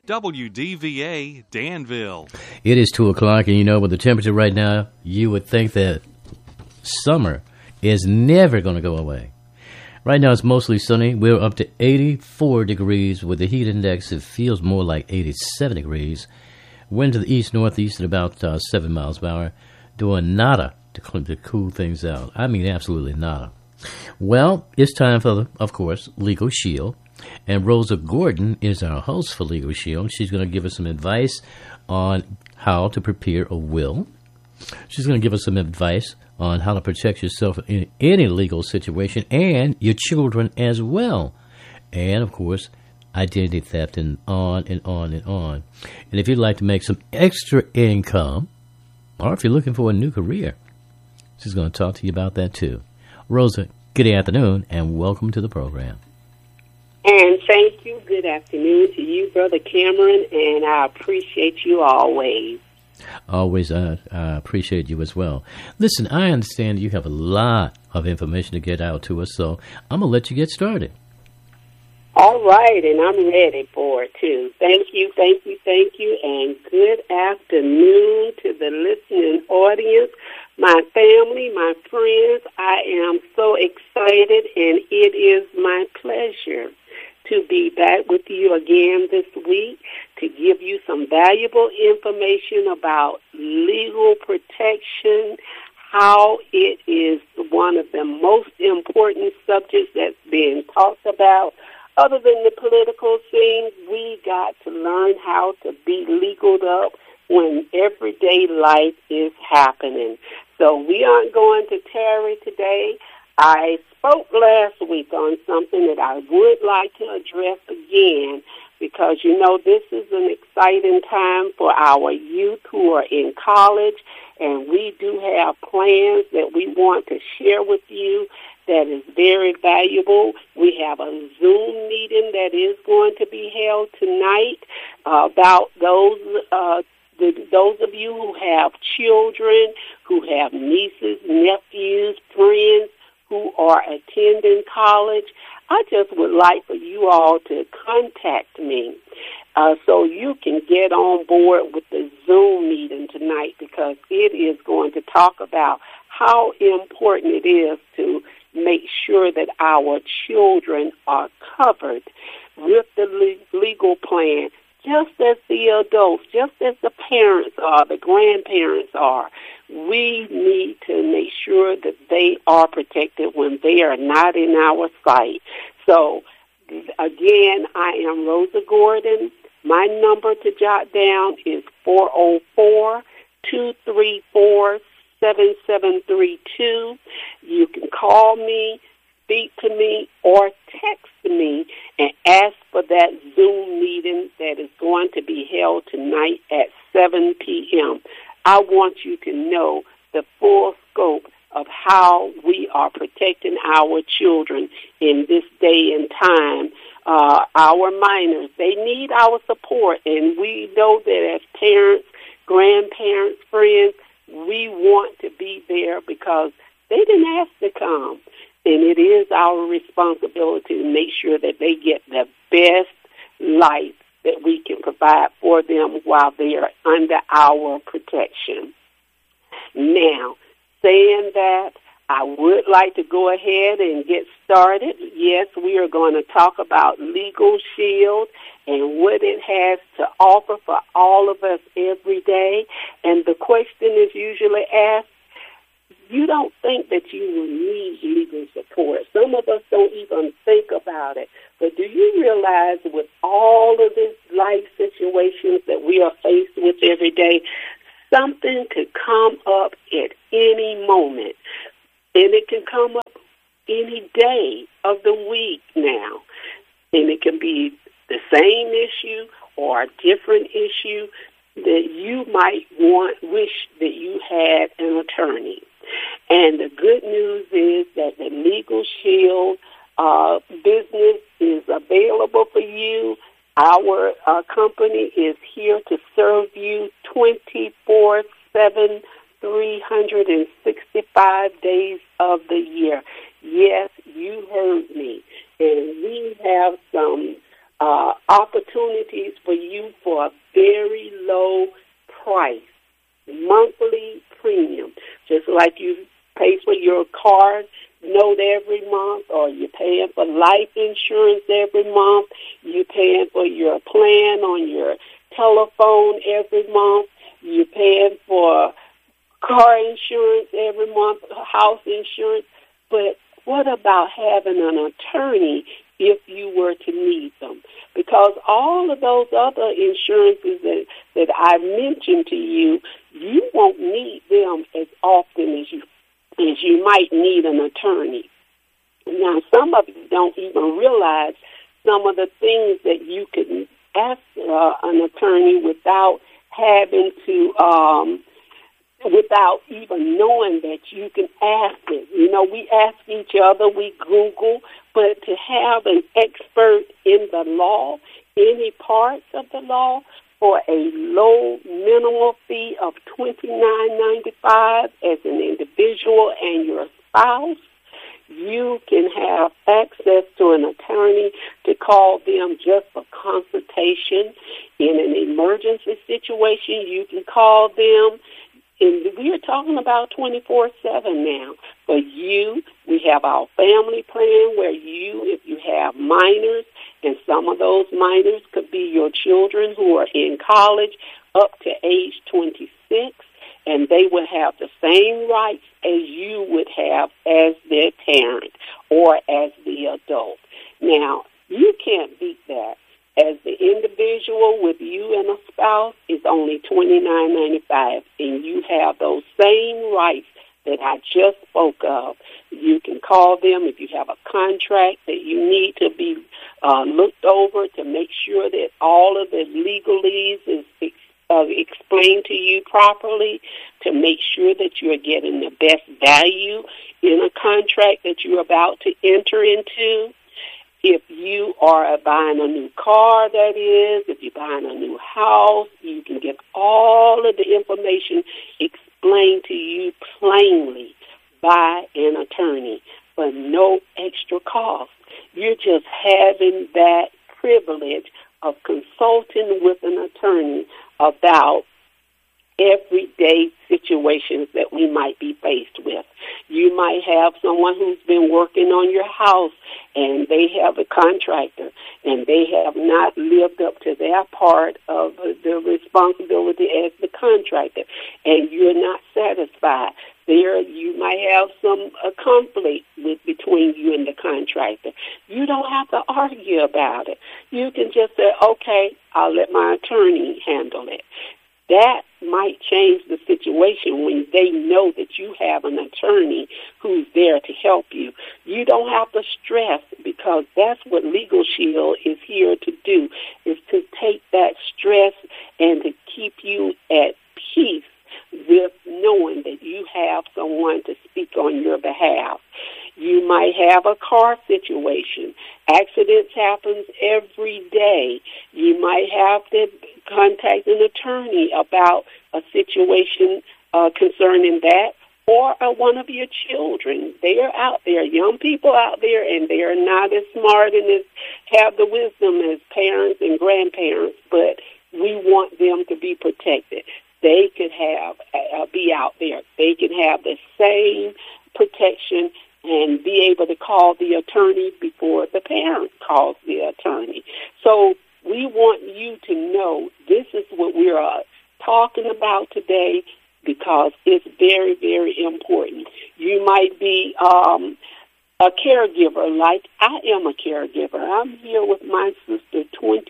WDVA Danville. It is 2 o'clock, and you know, with the temperature right now, you would think that summer is never going to go away. Right now, it's mostly sunny. We're up to 84 degrees. With the heat index, it feels more like 87 degrees. Wind to the east-northeast at about 7 miles per hour. Doing nada to cool things out. I mean, absolutely nada. Well, it's time for, of course, Legal Shield. And Rosa Gordon is our host for Legal Shield. She's going to give us some advice on how to prepare a will. She's going to give us some advice on how to protect yourself in any legal situation and your children as well. And, of course, identity theft and on and on and on. And if you'd like to make some extra income, or if you're looking for a new career, she's going to talk to you about that too. Rosa, good afternoon and welcome to the program. And thank you. Good afternoon to you, Brother Cameron, and I appreciate you always. Always, I appreciate you as well. Listen, I understand you have a lot of information to get out to us, so I'm going to let you get started. All right, and I'm ready for it, too. Thank you, and good afternoon to the listening audience, my family, my friends. I am so excited, and it is my pleasure to be back with you again this week to give you some valuable information about legal protection, how it is one of the most important subjects that's being talked about. Other than the political scene, we got to learn how to be legaled up when everyday life is happening. So we aren't going to tarry today. I spoke last week on something that I would like to address again because, you know, this is an exciting time for our youth who are in college, and we do have plans that we want to share with you that is very valuable. We have a Zoom meeting that is going to be held tonight about those of you who have children, who have nieces, nephews, friends, who are attending college. I just would like for you all to contact me so you can get on board with the Zoom meeting tonight because it is going to talk about how important it is to make sure that our children are covered with the legal plan, just as the adults, just as the parents are, the grandparents are. We need to make sure that they are protected when they are not in our sight. So, again, I am Rosa Gordon. My number to jot down is 404-234-7732. You can call me, speak to me, or text me and ask for that Zoom meeting that is going to be held tonight at 7 p.m. I want you to know the full scope of how we are protecting our children in this day and time. Our minors, they need our support, and we know that as parents, grandparents, friends, we want to be there because they didn't ask to come. And it is our responsibility to make sure that they get the best life that we can provide for them while they are under our protection. Now, saying that, I would like to go ahead and get started. Yes, we are going to talk about Legal Shield and what it has to offer for all of us every day. And the question is usually asked, you don't think that you will need legal support. Some of us don't even think about it. But do you realize with all of these life situations that we are faced with every day, something could come up at any moment. And it can come up any day of the week now. And it can be the same issue or a different issue that you might wish that you had an attorney. And the good news is that the Legal Shield business is available for you. Our company is here to serve you 24/7, 365 days of the year. Yes, you heard me. And we have some opportunities for you for a very low price, monthly premium, just like you pay for your car note every month, or you're paying for life insurance every month, you're paying for your plan on your telephone every month, you're paying for car insurance every month, house insurance. But what about having an attorney if you were to need them? Because all of those other insurances that I mentioned to you, you won't need them as often as you might need an attorney. Now, some of you don't even realize some of the things that you could ask an attorney without having to, without even knowing that you can ask it. You know, we ask each other, we Google, but to have an expert in the law, any parts of the law, for a low minimal fee of $29.95 as an individual and your spouse, you can have access to an attorney to call them just for consultation. In an emergency situation, you can call them. And we are talking about 24/7 now. For you, we have our family plan where you, if you have minors, and some of those minors could be your children who are in college up to age 26, and they will have the same rights as you would have as their parent or as the adult. Now, you can't beat that. As the individual with you and a spouse is only $29.95, and you have those same rights that I just spoke of. You can call them if you have a contract that you need to be looked over to make sure that all of the legalese is explained to you properly, to make sure that you are getting the best value in a contract that you're about to enter into. If you are buying a new car, that is, if you're buying a new house, you can get all of the information explained to you plainly by an attorney for no extra cost. You're just having that privilege of consulting with an attorney about everyday situations that we might be faced with. You might have someone who's been working on your house, and they have a contractor, and they have not lived up to their part of the responsibility as the contractor, and you're not satisfied. There, you might have some conflict between you and the contractor. You don't have to argue about it. You can just say, okay, I'll let my attorney handle it. That might change the situation when they know that you have an attorney who's there to help you. You don't have to stress, because that's what Legal Shield is here to do, is to take that stress and to keep you at peace with knowing that you have someone to speak on your behalf. You might have a car situation. Accidents happen every day. You might have to contact an attorney about a situation concerning that, or one of your children. They are out there, young people out there, and they are not as smart and as have the wisdom as parents and grandparents, but we want them to be protected. They could be out there. They can have the same protection and be able to call the attorney before the parent calls the attorney. So we want you to know this is what we are talking about today, because it's very, very important. You might be a caregiver, like I am a caregiver. I'm here with my sister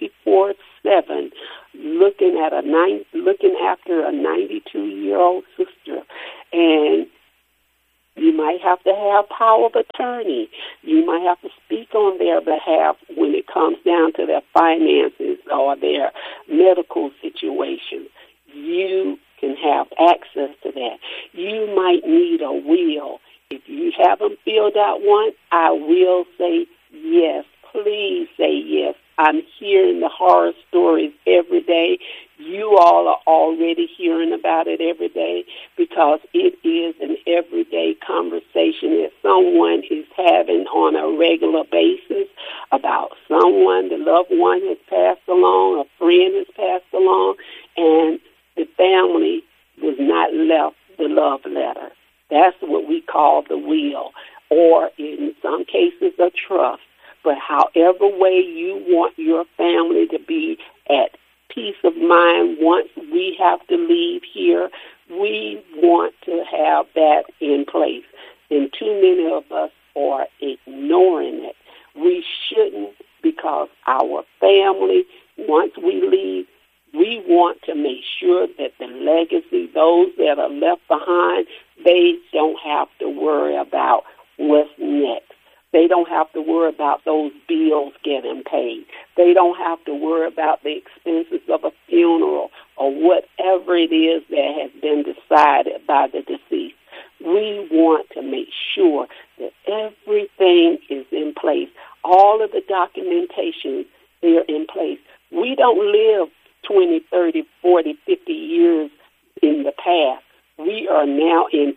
24/7, looking after a 92-year-old sister, and you might have to have power of attorney. You might have to speak on their behalf when it comes down to their finances or their medical situation. You can have access to that. You might need a will. If you haven't filled out one, I will say yes. Please say yes. I'm here hearing the horror stories every day. You all are already hearing about it every day because it is an everyday conversation that someone is having on a regular basis about someone, the loved one has passed along, a friend has passed along, and the family was not left the love letter. That's what we call the will, or in some cases a trust. But however way you want your family to be at peace of mind once we have to leave here, we want to have that in place. And too many of us are ignoring it. We shouldn't, because our family, once we leave, we want to make sure that the legacy, those that are left behind, they don't have to worry about what's next. They don't have to worry about those bills getting paid. They don't have to worry about the expenses of a funeral or whatever it is that has been decided by the deceased. We want to make sure that everything is in place. All of the documentation, they're in place. We don't live 20, 30, 40, 50 years in the past. We are now in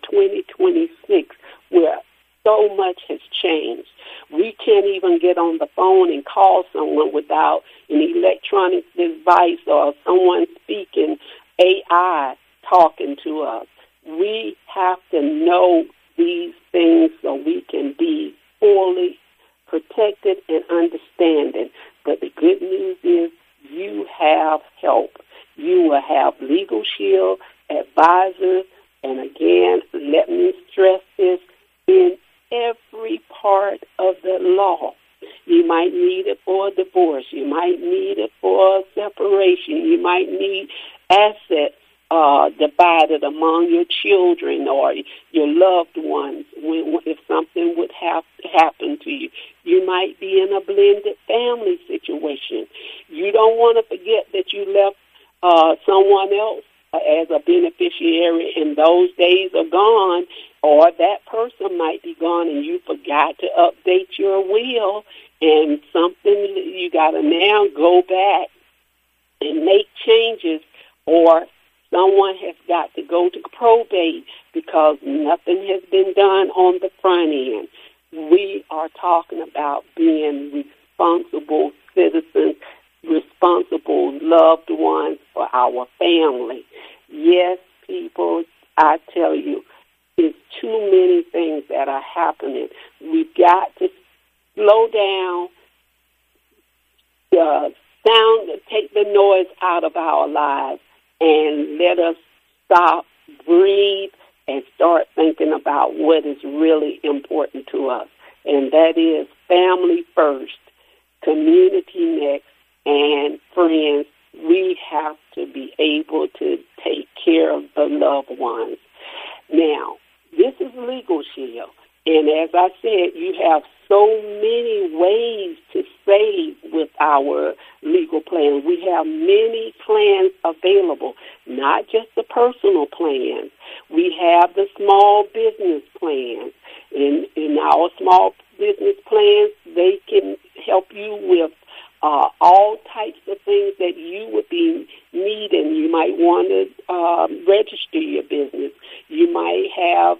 2026 where so much has changed. We can't even get on the phone and call someone without an electronic device or someone speaking AI talking to us. We have to know these things so we can be fully protected and understanding. But the good news is you have help. You will have Legal Shield advisors, and again, let me stress this, in every part of the law. You might need it for a divorce. You might need it for a separation. You might need assets divided among your children or your loved ones if something would have happen to you. You might be in a blended family situation. You don't want to forget that you left someone else as a beneficiary, and those days are gone, or that person might be gone and you forgot to update your will, and something you got to now go back and make changes, or someone has got to go to probate because nothing has been done on the front end. We are talking about being responsible citizens, responsible loved ones for our family. Yes, people, I tell you, there's too many things that are happening. We've got to slow down, take the noise out of our lives, and let us stop, breathe, and start thinking about what is really important to us. And that is family first, community next, and friends. We have to be able to take care of the loved ones. Now, this is Legal Shield. And as I said, you have so many ways to save with our legal plan. We have many plans available, not just the personal plans. We have the small business plans. In our small business plans, they can help you with all types of things that you would be needing. You might want to register your business. You might have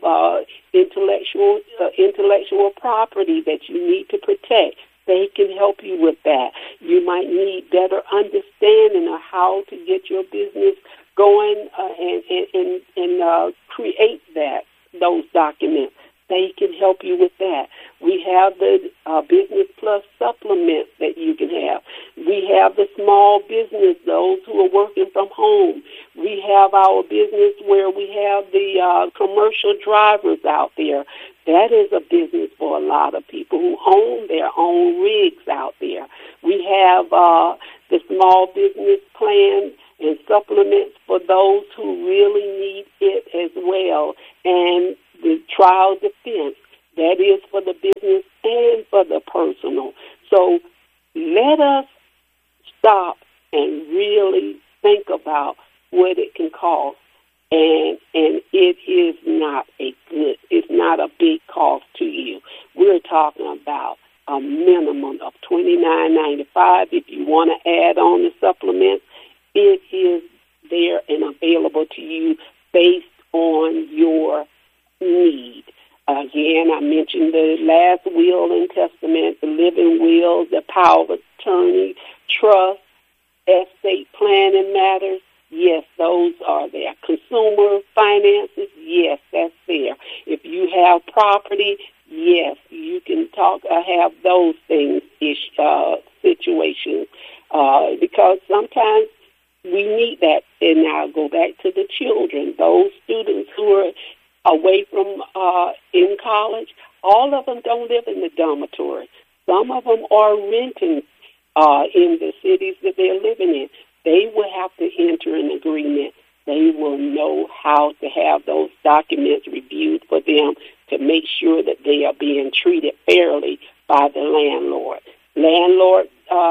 intellectual property that you need to protect. They can help you with that. You might need better understanding of how to get your business going and create those documents. They can help you with that. We have the Business Plus supplement that you can have. We have the small business, those who are working from home. We have our business where we have the commercial drivers out there. That is a business for a lot of people who own their own rigs out there. We have the small business plan and supplements for those who really need it as well. And the trial defense, that is for the business and for the personal. So let us stop and really think about what it can cost. And it is not it's not a big cost to you. We're talking about a minimum of $29.95. If you want to add on the supplements, it is there and available to you based on your need. Again, I mentioned the last will and testament, the living will, the power of attorney, trust, estate planning matters. Yes, those are there. Consumer finances, yes, that's there. If you have property, yes, you can have those things, situations, because sometimes we need that. And now go back to the children, those students who are away from in college. All of them don't live in the dormitory. Some of them are renting in the cities that they're living in. They will have to enter an agreement. They will know how to have those documents reviewed for them to make sure that they are being treated fairly by the landlord. Landlord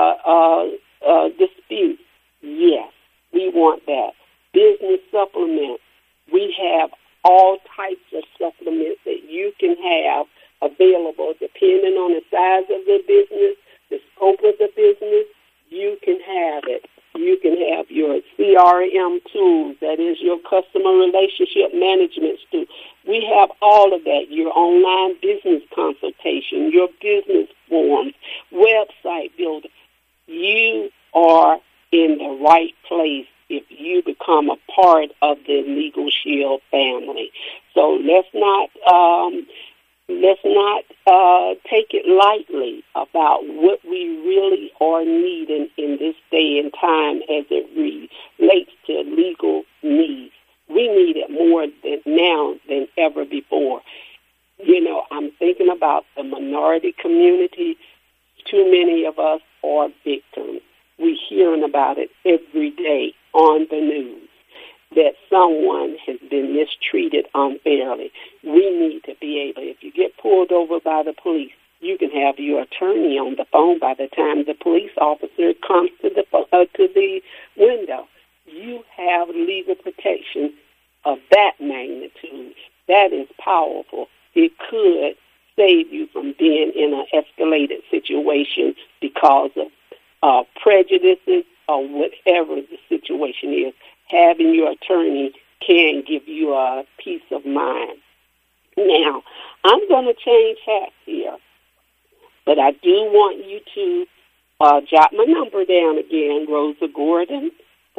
dispute, yes, we want that. Business supplements, we have all types of supplements that you can have available depending on the size of the business, the scope of the business. You can have it. You can have your CRM tools, that is your customer relationship management tool. We have all of that, your online business consultation, your business forms, website builder. You are in the right place if you become a part of the Legal Shield family. So let's not take it lightly about what we really are needing in this day and time as it relates to legal needs. We need it more now than ever before. You know, I'm thinking about the minority community. Too many of us are victims. We're hearing about it every day on the news, that someone has been mistreated unfairly. We need to be able, if you get pulled over by the police, you can have your attorney on the phone by the time the police officer comes to the window. You have legal protection of that magnitude. That is powerful. It could save you from being in an escalated situation because of prejudices or whatever the situation is. Having your attorney can give you a peace of mind. Now, I'm going to change hats here, but I do want you to jot my number down again, Rosa Gordon,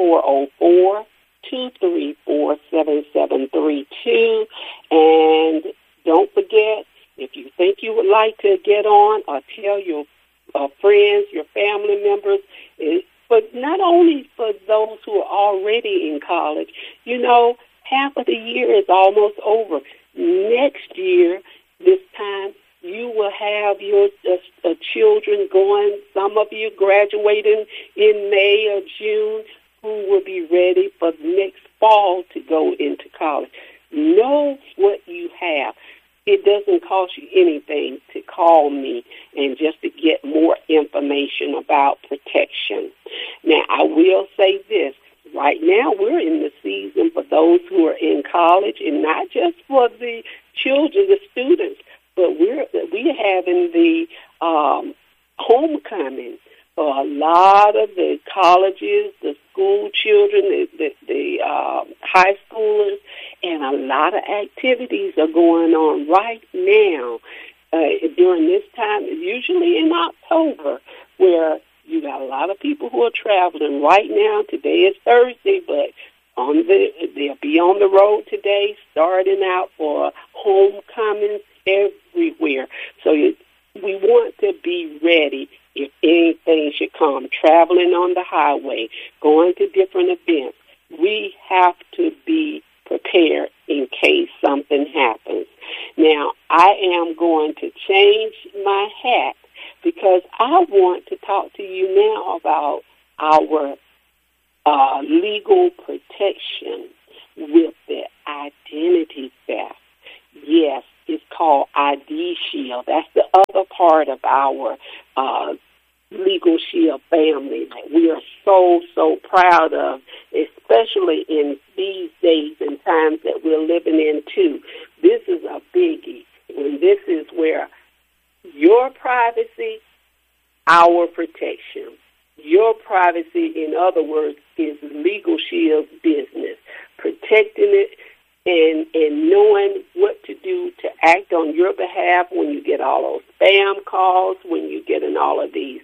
404-234-7732. And don't forget, if you think you would like to get on or tell your friends, your family members, but not only for those who are already in college. You know, half of the year is almost over. Next year, this time, you will have your children going, some of you graduating in May or June, who will be ready for next fall to go into college. Know what you have. It doesn't cost you anything to call me and just to get more information about protection. Now, I will say this. Right now, we're in the season for those who are in college, and not just for the children, the students, but we're having the homecoming for a lot of the colleges, the school children, the high schoolers, and a lot of activities are going on right now during this time, usually in October, where you got a lot of people who are traveling right now. Today is Thursday, but they'll be on the road today, starting out for homecomings everywhere. So we want to be ready if anything should come. Traveling on the highway, going to different events, we have to be prepared in case something happens. Now, I am going to change my hat because I want to talk to you now about our legal protection with the identity theft. Yes, it's called ID Shield. That's the other part of our Legal Shield family that we are so, so proud of, especially in these days and times that we're living in, too. This is a biggie, and this is where your privacy our protection. Your privacy, in other words, is Legal Shield's business. Protecting it and knowing what to do to act on your behalf when you get all those spam calls, when you're getting all of these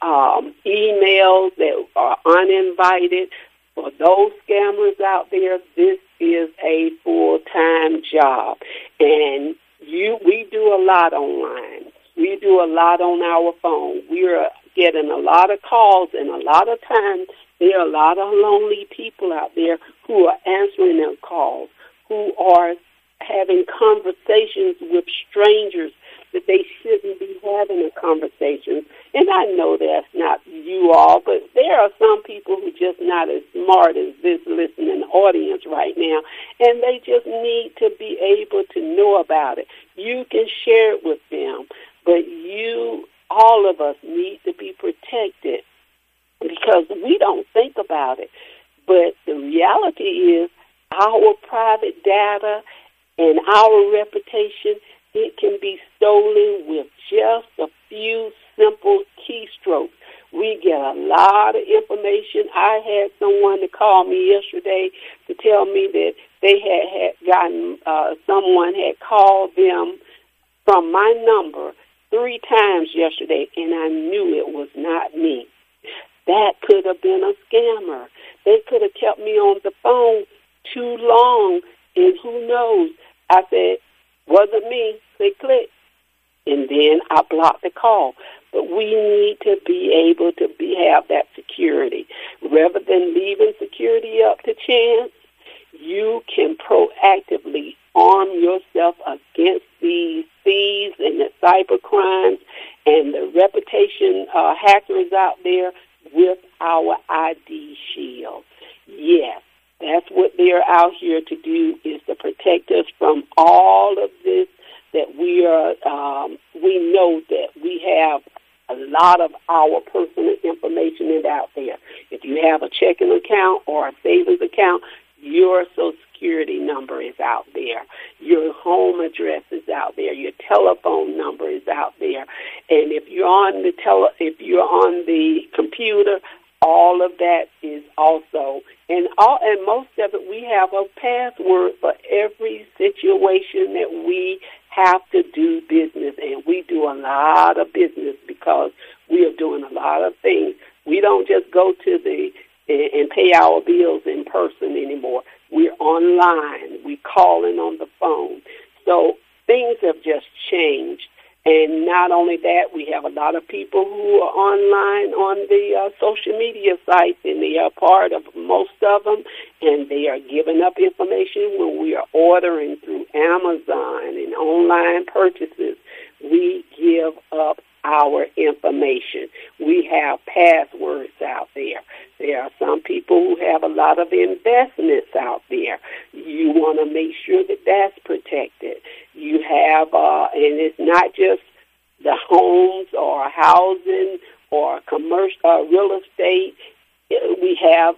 emails that are uninvited. For those scammers out there, this is a full-time job. And we do a lot online. We do a lot on our phone. We're getting a lot of calls, and a lot of times there are a lot of lonely people out there who are answering their calls, who are having conversations with strangers that they shouldn't be having a conversation. And I know that's not you all, but there are some people who just not as smart as this listening audience right now, and they just need to be able to know about it. You can share it with them, but all of us need to be protected because we don't think about it. But the reality is our private data and our reputation, it can be stolen with just a few simple keystrokes. We get a lot of information. I had someone to call me yesterday to tell me that they had gotten, someone had called them from my number 3 times yesterday, and I knew it was not me. That could have been a scammer. They could have kept me on the phone too long, and who knows? I said, wasn't me. Click, click. And then I blocked the call. But we need to be able to have that security. Rather than leaving security up to chance, you can proactively arm yourself against these thieves and the cyber crimes and the reputation hackers out there with our ID Shield. Yes, that's what they're out here to do, is to protect us from all of this that we know that we have a lot of our personal information is out there. If you have a checking account or a savings account, your Social Security number is out there. Your home address is out there. Your telephone number is out there. And if you're on the computer, all of that is also, and most of it, we have a password for every situation that we have to do business, and we do a lot of business because we are doing a lot of things. We don't just go to and pay our bills in person anymore. We're online. We're calling on the phone. So things have just changed. And not only that, we have a lot of people who are online on the social media sites, and they are part of most of them, and they are giving up information when we are ordering through Amazon and online purchases. We give up our information. We have passwords out there. There are some people who have a lot of investments out there. You want to make sure that that's protected. You have, and it's not just the homes or housing or commercial real estate. We have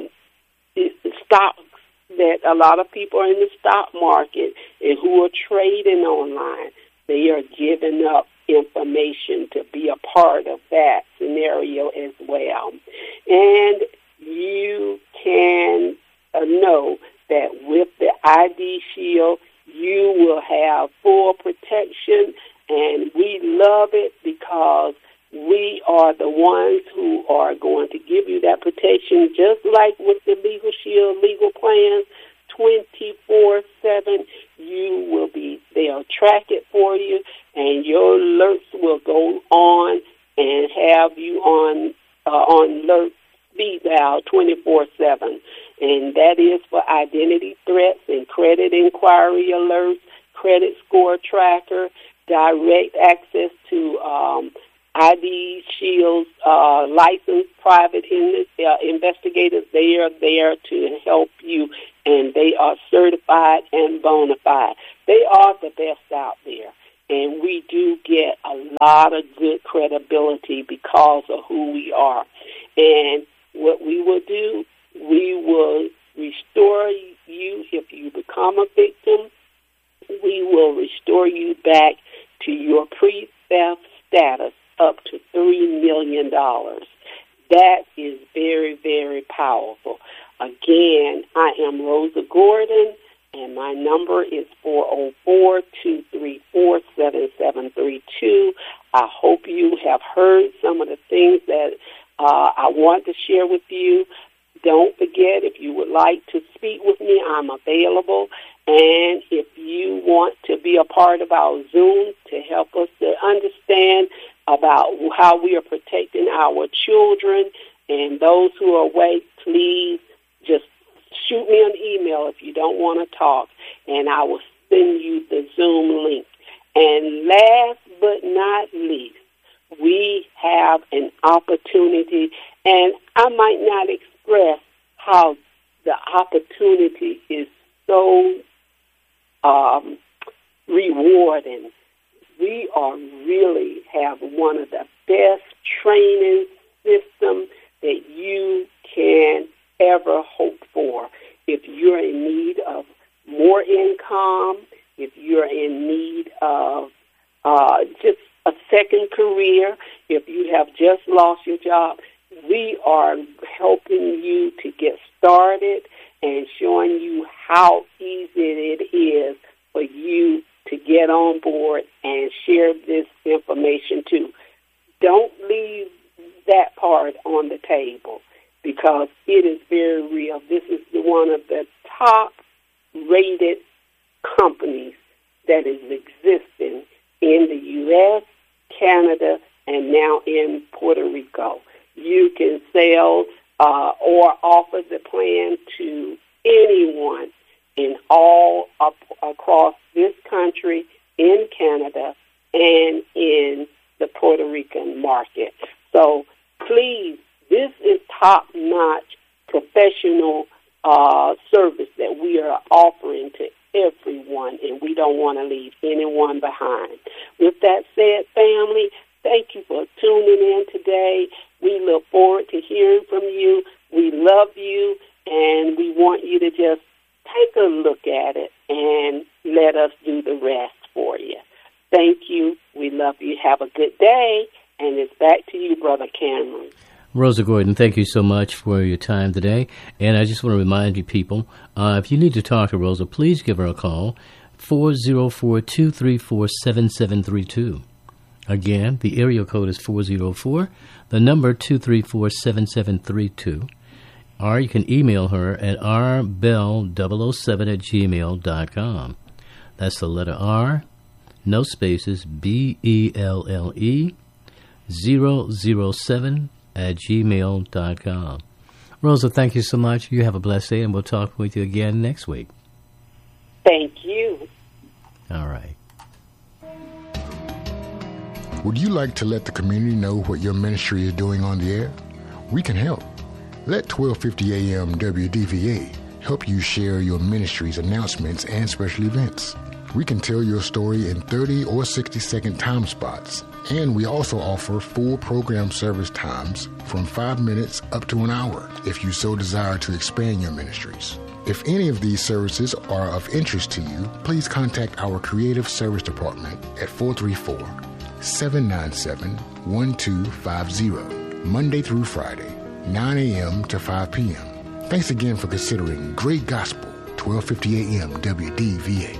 stocks that a lot of people are in the stock market and who are trading online. They are giving up information to be a part of that scenario as well. And you can know that with the ID Shield, you will have full protection, and we love it because we are the ones who are going to give you that protection, just like with the Legal Shield legal plans, 24/7. You will be, they'll track it for you, and your alerts will go on and have you on alert speed dial 24/7. And that is for identity threats and credit inquiry alerts, credit score tracker, direct access to ID Shield's licensed private investigators. They are there to help you, and they are certified and bona fide. They are the best out there, and we do get a lot of good credibility because of who we are. And what we will do, we will restore you if you become a victim. We will restore you back to your pre-theft status up to $3 million. That is very, very powerful. Again, I am Rosa Gordon, and my number is 404-234-7732. I hope you have heard some of the things that I want to share with you. Don't forget, if you would like to speak with me, I'm available. And if you want to be a part of our Zoom to help us to understand about how we are protecting our children and those who are awake, please just shoot me an email if you don't want to talk, and I will send you the Zoom link. And last but not least, we have an opportunity, and I might not express how the opportunity is so rewarding. We are really have one of the best training systems that you can ever hope for. If you're in need of more income, if you're in need of just a second career, if you have just lost your job, we are helping you to get started and showing you how easy it is for you to get on board and share this information too. Don't leave that part on the table, because it is very real. This is one of the top-rated companies that is existing in the U.S., Canada, and now in Puerto Rico. You can sell or offer the plan to anyone in all across this country, in Canada, and in the Puerto Rican market. So please, this is top-notch professional service that we are offering to everyone, and we don't want to leave anyone behind. With that said, family, thank you for tuning in today. We look forward to hearing from you. We love you, and we want you to just take a look at it and let us do the rest for you. Thank you. We love you. Have a good day, and it's back to you, Brother Cameron. Rosa Gordon, thank you so much for your time today. And I just want to remind you people, if you need to talk to Rosa, please give her a call, 404-234-7732. Again, the area code is 404, the number 234-7732. Or you can email her at rbell007@gmail.com. That's the letter R, no spaces, BELLE 007@gmail.com. Rosa, thank you so much. You have a blessed day, and we'll talk with you again next week. Thank you. All right. Would you like to let the community know what your ministry is doing on the air? We can help. Let 1250 AM WDVA help you share your ministry's announcements and special events. We can tell your story in 30 or 60-second time spots, and we also offer full program service times from 5 minutes up to an hour if you so desire to expand your ministries. If any of these services are of interest to you, please contact our Creative Service Department at 434-797-1250, Monday through Friday, 9 a.m. to 5 p.m. Thanks again for considering Great Gospel, 1250 AM WDVA.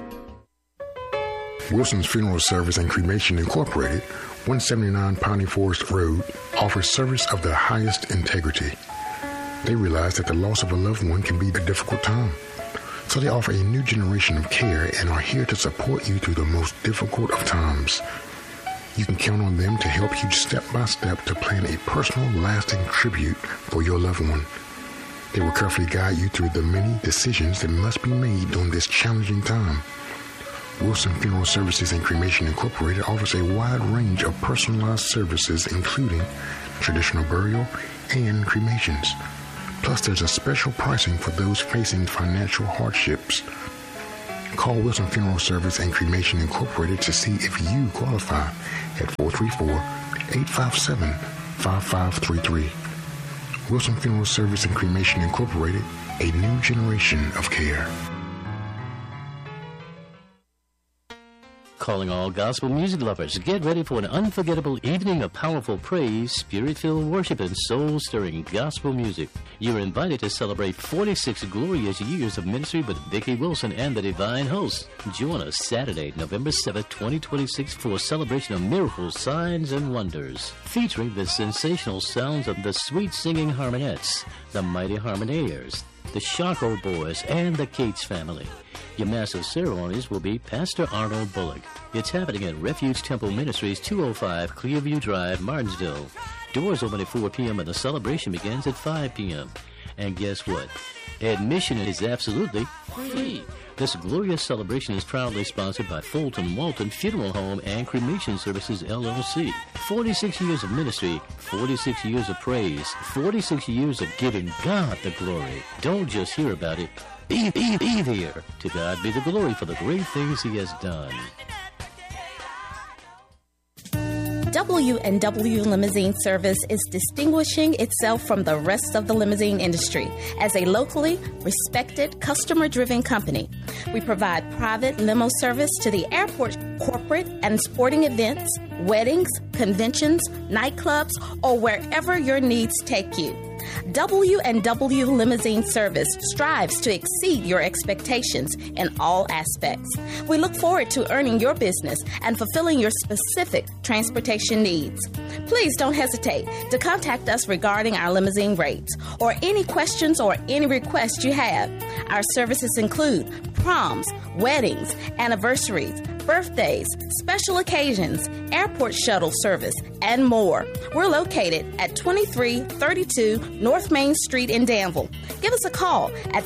Wilson's Funeral Service and Cremation Incorporated, 179 Piney Forest Road, offers service of the highest integrity. They realize that the loss of a loved one can be a difficult time. So they offer a new generation of care and are here to support you through the most difficult of times. You can count on them to help you step by step to plan a personal, lasting tribute for your loved one. They will carefully guide you through the many decisions that must be made during this challenging time. Wilson Funeral Services and Cremation Incorporated offers a wide range of personalized services, including traditional burial and cremations. Plus, there's a special pricing for those facing financial hardships. Call Wilson Funeral Service and Cremation Incorporated to see if you qualify at 434-857-5533. Wilson Funeral Service and Cremation Incorporated, a new generation of care. Calling all gospel music lovers, get ready for an unforgettable evening of powerful praise, spirit-filled worship, and soul-stirring gospel music. You're invited to celebrate 46 glorious years of ministry with Vicki Wilson and the Divine Host. Join us Saturday, November 7th, 2026 for a celebration of miracles, signs, and wonders, featuring the sensational sounds of the sweet-singing Harmonettes, the Mighty Harmoniers, the Shocko Boys, and the Cates family. Your master of ceremonies will be Pastor Arnold Bullock. It's happening at Refuge Temple Ministries, 205 Clearview Drive, Martinsville. Doors open at 4 p.m. and the celebration begins at 5 p.m. And guess what? Admission is absolutely free. This glorious celebration is proudly sponsored by Fulton Walton Funeral Home and Cremation Services, LLC. 46 years of ministry, 46 years of praise, 46 years of giving God the glory. Don't just hear about it. Be there. To God be the glory for the great things He has done. W&W Limousine Service is distinguishing itself from the rest of the limousine industry as a locally respected, customer-driven company. We provide private limo service to the airport, corporate and sporting events, weddings, conventions, nightclubs, or wherever your needs take you. W&W Limousine Service strives to exceed your expectations in all aspects. We look forward to earning your business and fulfilling your specific transportation needs. Please don't hesitate to contact us regarding our limousine rates or any questions or any requests you have. Our services include proms, weddings, anniversaries, birthdays, special occasions, airport shuttle service, and more. We're located at 2332 North Main Street in Danville. Give us a call at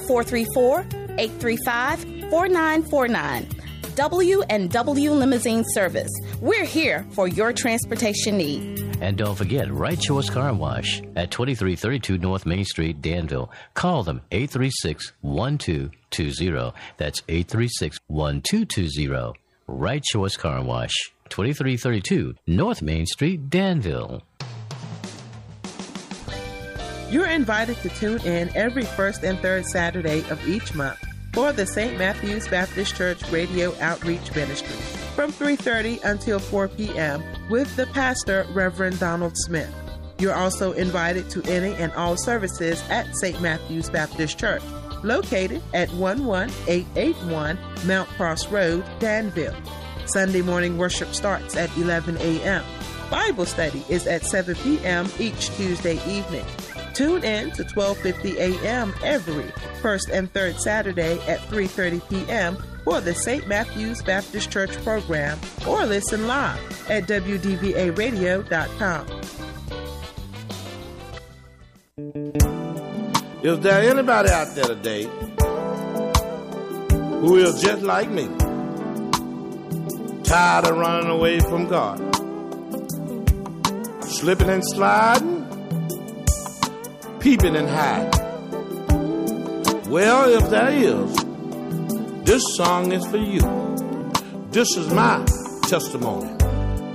434-835-4949. W&W Limousine Service. We're here for your transportation need. And don't forget, Right Choice Car Wash at 2332 North Main Street, Danville. Call them 836-1220. That's 836-1220. Right Choice Car Wash, 2332 North Main Street, Danville. You're invited to tune in every first and third Saturday of each month for the St. Matthew's Baptist Church Radio Outreach Ministry from 3:30 until 4 p.m. with the pastor, Reverend Donald Smith. You're also invited to any and all services at St. Matthew's Baptist Church, located at 11881 Mount Cross Road, Danville. Sunday morning worship starts at 11 a.m. Bible study is at 7 p.m. each Tuesday evening. Tune in to 12:50 a.m. every first and third Saturday at 3:30 p.m. for the St. Matthew's Baptist Church program, or listen live at WDVAradio.com. Is there anybody out there today who is just like me, tired of running away from God, slipping and sliding, peeping and hiding? Well, if there is, this song is for you. This is my testimony.